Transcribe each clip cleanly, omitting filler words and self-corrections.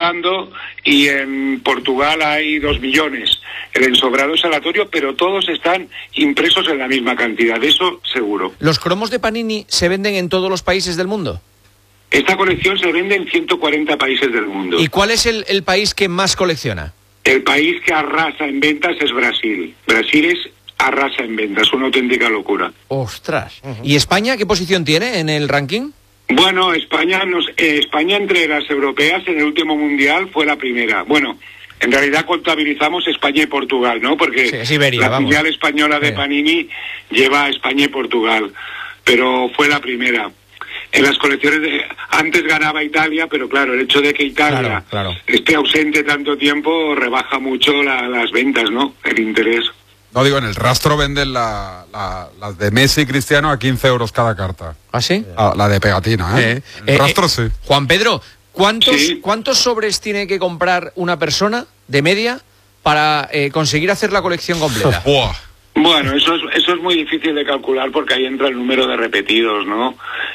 trabajando y en Portugal hay 2 millones. El ensobrado es aleatorio, pero todos están impresos en la misma cantidad, eso seguro. ¿Los cromos de Panini se venden en todos los países del mundo? Esta colección se vende en 140 países del mundo. ¿Y cuál es el país que más colecciona? El país que arrasa en ventas es Brasil. Brasil arrasa en ventas, una auténtica locura. ¡Ostras! ¿Y España qué posición tiene en el ranking? Bueno, España entre las europeas en el último mundial fue la primera. Bueno, en realidad contabilizamos España y Portugal, ¿no? Porque sí, es Iberia, la filial española de Panini lleva a España y Portugal, pero fue la primera. En las colecciones antes ganaba Italia, pero claro, el hecho de que Italia esté ausente tanto tiempo rebaja mucho las ventas, ¿no? El interés. No, digo, en el rastro venden las de Messi y Cristiano a 15 euros cada carta. ¿Ah, sí? La de pegatina, ¿eh? El rastro sí. Juan Pedro, ¿cuántos sobres tiene que comprar una persona de media para conseguir hacer la colección completa? ¡Buah! Bueno, eso es muy difícil de calcular porque ahí entra el número de repetidos, ¿no?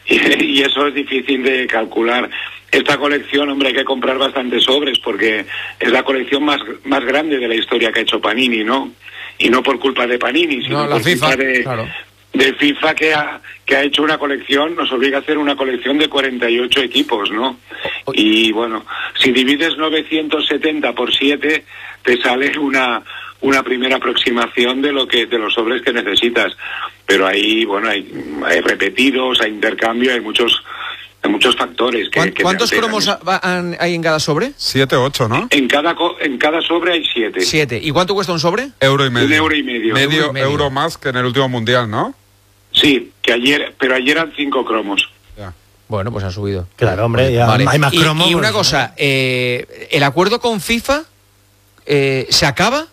Y eso es difícil de calcular. Esta colección, hombre, hay que comprar bastantes sobres porque es la colección más grande de la historia que ha hecho Panini, ¿no? Y no por culpa de Panini, sino la por FIFA, culpa de FIFA que ha hecho una colección, nos obliga a hacer una colección de 48 equipos, ¿no? Y bueno, si divides 970 por 7, te sale una primera aproximación de los sobres que necesitas. Pero ahí, bueno, hay repetidos, hay intercambio, hay muchos factores que ¿Cuántos cromos hay en cada sobre? 7, 8, ¿no? En cada sobre hay 7. 7. ¿Y cuánto cuesta un sobre? €1,50. €1,50. Medio euro más que en el último mundial, ¿no? Sí, pero ayer eran 5 cromos. Ya. Bueno, pues ha subido. Claro, hombre, ya hay más cromos. Y una cosa, ¿el acuerdo con FIFA se acaba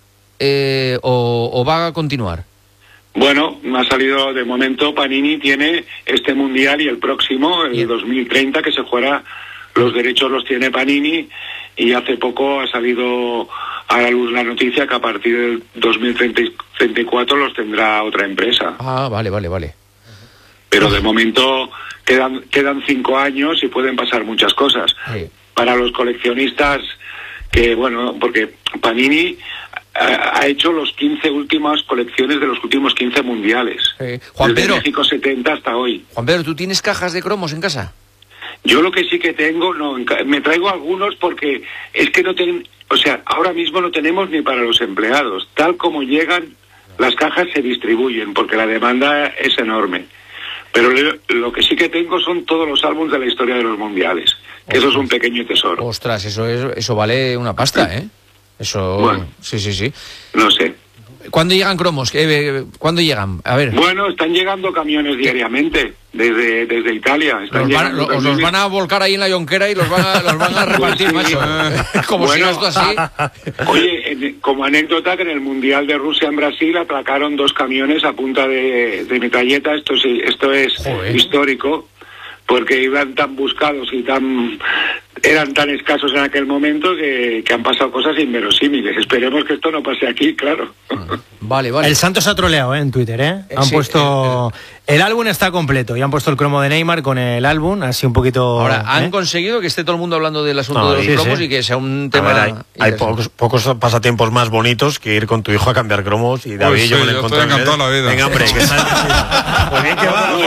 o va a continuar? Bueno, ha salido de momento, Panini tiene este mundial y el próximo, el 2030, que se jugará, los derechos los tiene Panini, y hace poco ha salido a la luz la noticia que a partir del 2034 los tendrá otra empresa. Ah, vale. Pero de momento quedan 5 años y pueden pasar muchas cosas. Sí. Para los coleccionistas, que bueno, porque Panini ha hecho los 15 últimas colecciones de los últimos 15 mundiales. Juan Desde Pedro, México 70 hasta hoy. Juan Pedro, ¿tú tienes cajas de cromos en casa? Yo lo que sí que tengo, me traigo algunos porque es que ahora mismo no tenemos ni para los empleados. Tal como llegan, las cajas se distribuyen porque la demanda es enorme. Pero lo que sí que tengo son todos los álbumes de la historia de los mundiales. Que eso es un pequeño tesoro. Ostras, eso vale una pasta, ¿eh? Eso, bueno, sí. No sé. ¿Cuándo llegan cromos? ¿Cuándo llegan? A ver. Bueno, están llegando camiones diariamente desde Italia. Os los van a volcar ahí en la yonquera y los van a repartir, pues sí, macho. Como si no esto así. Oye, como anécdota, que en el Mundial de Rusia en Brasil atracaron 2 camiones a punta de metralleta. Esto es histórico, porque iban tan buscados y eran tan escasos en aquel momento que han pasado cosas inverosímiles. Esperemos que esto no pase aquí, claro. Vale. El Santos ha troleado en Twitter, ¿eh? Han puesto... El álbum está completo y han puesto el cromo de Neymar con el álbum, así un poquito... Ahora, han conseguido que esté todo el mundo hablando del asunto de los cromos y que sea un tema... A ver, hay pocos pasatiempos más bonitos que ir con tu hijo a cambiar cromos, y David yo me lo encontré en toda la vida. Venga, hombre, que pues bien que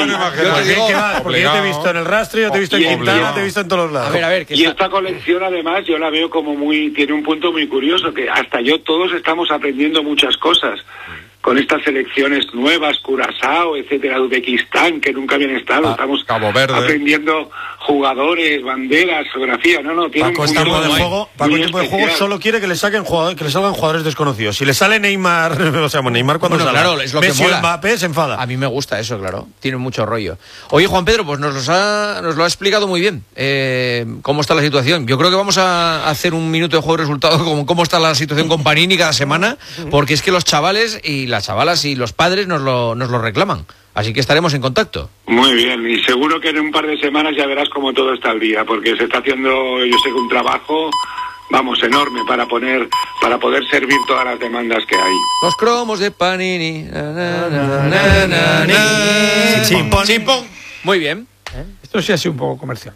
va. Porque yo te he visto en el rastro, yo te he visto en Quintana, te he visto en todos los lados. A ver, y esta colección, además, yo la veo como tiene un punto muy curioso, que hasta todos estamos aprendiendo muchas cosas con estas selecciones nuevas, Curazao, etcétera, Uzbekistán, que nunca habían estado. Estamos Cabo Verde, aprendiendo jugadores, banderas, geografía. Tiene Paco, en tiempo de juego solo quiere que le salgan jugadores desconocidos. Si le sale Neymar, o sea, Neymar cuando sale, claro, es lo Messi que mola. o Mbappé se enfada. A mí me gusta eso, claro. Tiene mucho rollo. Oye, Juan Pedro, pues nos lo ha explicado muy bien cómo está la situación. Yo creo que vamos a hacer un minuto de juego de resultados como cómo está la situación con Panini cada semana, porque es que los chavales y las chavalas y los padres nos lo reclaman. Así que estaremos en contacto. Muy bien, y seguro que en un par de semanas ya verás cómo todo está al día, porque se está haciendo, yo sé que un trabajo, enorme para poder servir todas las demandas que hay. Los cromos de Panini. Chimpón. Muy bien. Esto sí ha sido un poco comercial.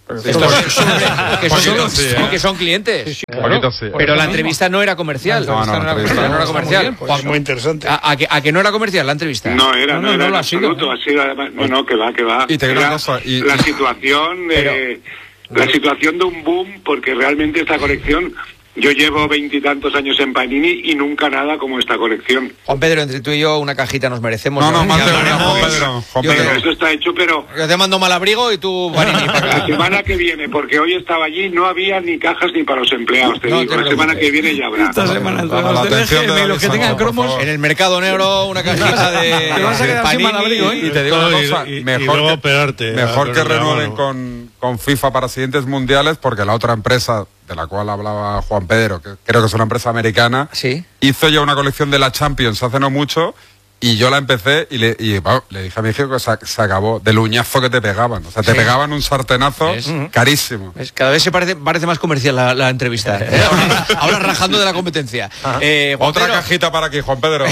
Que son clientes. Claro. Sí. Pero la entrevista no era comercial. No era comercial. Pues muy interesante. ¿A que no era comercial la entrevista? No era en lo ha sido. absoluto. Ha sido además, que va. Y te digo una cosa, La situación de un boom, porque realmente esta colección, yo llevo 20 y tantos años en Panini y nunca nada como esta colección. Juan Pedro, entre tú y yo una cajita nos merecemos. Juan Pedro. Eso está hecho, pero yo te mando Malabrigo y tú Panini para acá. la semana que viene, porque hoy estaba allí, no había ni cajas ni para los empleados, te digo. La semana que viene ya habrá. Esta semana Para la atención de los que tengan cromos. En el mercado negro una cajita de Te vas a quedar sin Malabrigo, Y te digo una cosa, y luego operarte. mejor que renueven con FIFA para siguientes mundiales, porque la otra empresa de la cual hablaba Juan Pedro, que creo que es una empresa americana, hizo ya una colección de la Champions hace no mucho, y yo la empecé y le dije a mi hijo que se acabó del uñazo que te pegaban. O sea, te pegaban un sartenazo carísimo. Cada vez se parece más comercial la entrevista. Ahora rajando de la competencia. Otra cajita para aquí, Juan Pedro.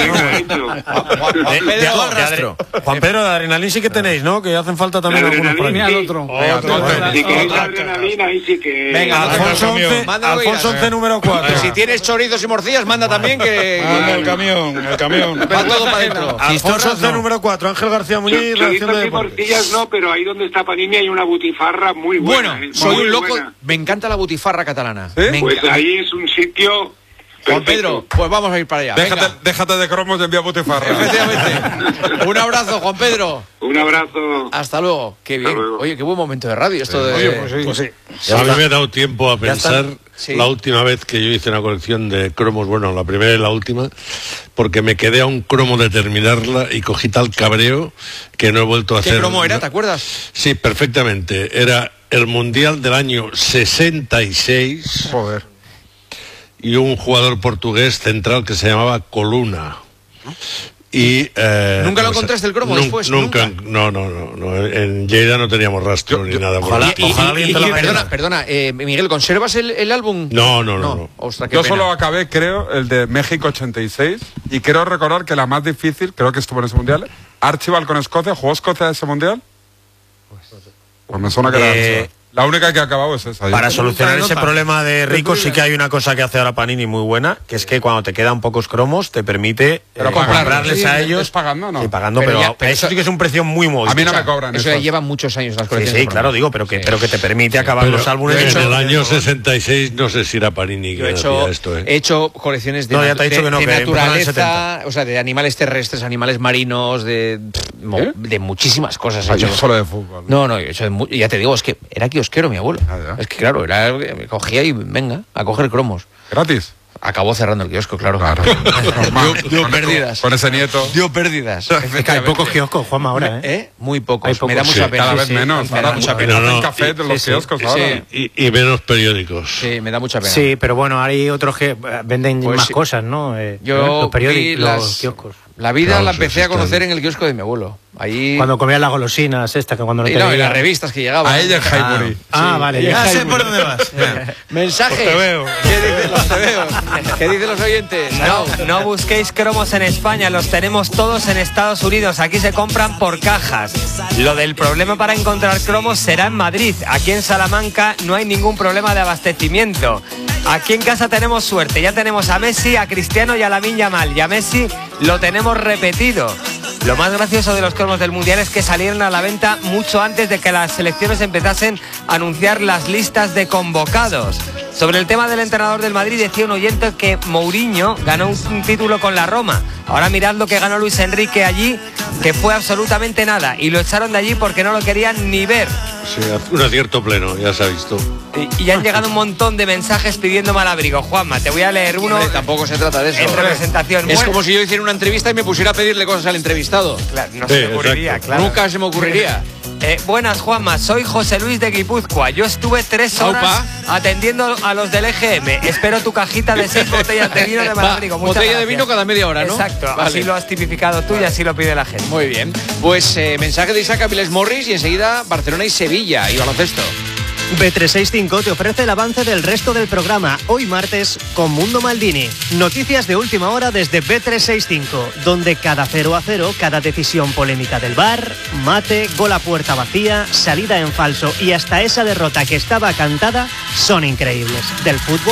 Juan Pedro, de adrenalina sí que tenéis, ¿no? Que hacen falta también algunos por ahí. Mira el otro. Si queréis adrenalina, ahí sí que... Venga, Alfonso 11, número 4. Si tienes chorizos y morcillas, manda también que... El camión. Va todo para adentro. Alfonso 11, número 4. Ángel García Muñiz, redacción de y morcillas no, pero ahí donde está Panini hay una butifarra muy buena. Bueno, soy un loco. Me encanta la butifarra catalana. Pues ahí es un sitio... Juan Pedro, pues vamos a ir para allá. Déjate de cromos y envía butifarra. Efectivamente. Un abrazo, Juan Pedro. Un abrazo. Hasta luego. Qué bien. Oye, qué buen momento de radio esto de... Oye, pues sí. A mí me ha dado tiempo a pensar la última vez que yo hice una colección de cromos, bueno, la primera y la última, porque me quedé a un cromo de terminarla y cogí tal cabreo que no he vuelto a hacer. ¿Qué cromo era? ¿Te acuerdas? Sí, perfectamente. Era el Mundial del año 66. Joder. Y un jugador portugués central que se llamaba Coluna. Y, ¿Nunca lo encontraste el cromo después? Nunca. No. En Lleida no teníamos rastro ni nada. Perdona, Miguel, ¿conservas el álbum? No. Ostras, qué Yo pena. solo acabé, creo, el de México 86. Y quiero recordar que la más difícil, creo que estuvo en ese mundial, Archibald con Escocia. ¿Jugó Escocia ese mundial? Pues me suena que era Archibald. La única que ha acabado es esa. Para solucionar ese problema de Rico sí que hay una cosa que hace ahora Panini muy buena, que es que cuando te quedan pocos cromos te permite comprarles a ellos. Pagando, ¿no? Sí, pagando, pero eso sí que es un precio muy módico. A mí no me cobran eso. Ya lleva muchos años las colecciones. Sí, claro, digo, pero que te permite acabar los álbumes. En el año 66 no sé si era Panini que hacía esto. He hecho colecciones de naturaleza, o sea, de animales terrestres, animales marinos, de muchísimas cosas. Yo solo de fútbol. No, yo he hecho ya te digo, es que era kiosquero mi abuelo. Es que claro, me cogía y venga a coger cromos. ¿Gratis? Acabó cerrando el kiosco, claro. Dio pérdidas. Con ese nieto. Dio pérdidas. Es que hay pocos kioscos, Juanma, ahora, Muy pocos. Me da mucha pena. Cada vez menos. Me da mucha pena. Hacen café de los kioscos ahora. Y menos periódicos. Sí, me da mucha pena. Sí, pero bueno, hay otros que venden más cosas, ¿no? Yo los periódicos, los kioscos. La vida la empecé a conocer en el kiosco de mi abuelo. Ahí... Cuando comías las golosinas, que cuando no te y las revistas que llegaban. A ella en Highbury. Vale. Ya sé por dónde vas. Mensajes. Te veo. ¿Qué dicen los tebeos? ¿Qué dicen los oyentes? No busquéis cromos en España, los tenemos todos en Estados Unidos. Aquí se compran por cajas. Lo del problema para encontrar cromos será en Madrid. Aquí en Salamanca no hay ningún problema de abastecimiento. Aquí en casa tenemos suerte. Ya tenemos a Messi, a Cristiano y a Lamine Yamal. Y a Messi lo tenemos repetido. Lo más gracioso de los cromos del Mundial es que salieron a la venta mucho antes de que las selecciones empezasen a anunciar las listas de convocados. Sobre el tema del entrenador del Madrid decía un oyente que Mourinho ganó un título con la Roma. Ahora mirad lo que ganó Luis Enrique allí, que fue absolutamente nada. Y lo echaron de allí porque no lo querían ni ver. Sí, un acierto pleno, ya se ha visto. Y han llegado un montón de mensajes pidiendo Malabrigo. Juanma, te voy a leer uno. Tampoco se trata de eso. En representación. Es como si yo hiciera una entrevista y me pusiera a pedirle cosas al entrevistado. Claro, no se me ocurriría, claro. Nunca se me ocurriría. Buenas, Juanma, soy José Luis de Guipúzcoa. Yo estuve 3 horas atendiendo a los del EGM. Espero tu cajita de 6 botellas de vino de Malabrigo. Botella de vino cada media hora, ¿no? Exacto, así lo has tipificado tú y así lo pide la gente. Muy bien. Pues mensaje de Isaac Aviles Morris y enseguida Barcelona y Sevilla y baloncesto. Bet365 te ofrece el avance del resto del programa, hoy martes, con Mundo Maldini. Noticias de última hora desde Bet365, donde cada 0-0, cada decisión polémica del VAR, mate, gol a puerta vacía, salida en falso y hasta esa derrota que estaba cantada, son increíbles. Del fútbol